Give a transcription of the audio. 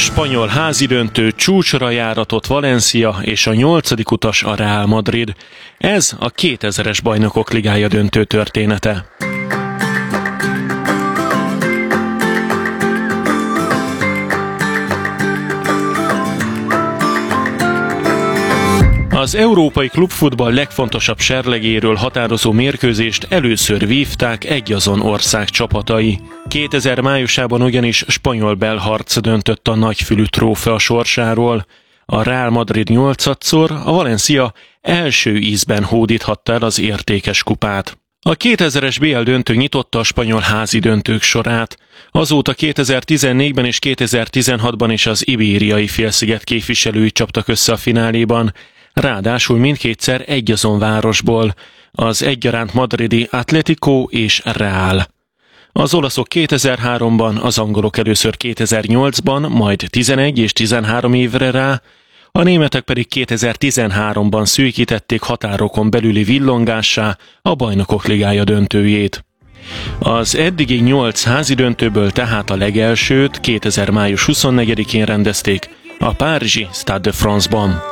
Spanyol házidöntő, csúcsra járatott Valencia és a 8. utas a Real Madrid. Ez a 2000-es Bajnokok Ligája döntő története. Az európai klubfutball legfontosabb serlegéről határozó mérkőzést először vívták egyazon ország csapatai. 2000 májusában ugyanis spanyol-belga harc döntött a nagyfülű trófea sorsáról. A Real Madrid 8-szor, a Valencia első ízben hódíthatta el az értékes kupát. A 2000-es BL döntő nyitotta a spanyol házi döntők sorát. Azóta 2014-ben és 2016-ban is az Ibériai félsziget képviselői csaptak össze a fináléban, ráadásul mindkétszer egyazon városból, az egyaránt madridi Atlético és Real. Az olaszok 2003-ban, az angolok először 2008-ban, majd 11 és 13 évre rá, a németek pedig 2013-ban szűkítették határokon belüli villongássá a Bajnokok Ligája döntőjét. Az eddigi 8 házi döntőből tehát a legelsőt 2000 május 24-én rendezték a párizsi Stade de France-ban.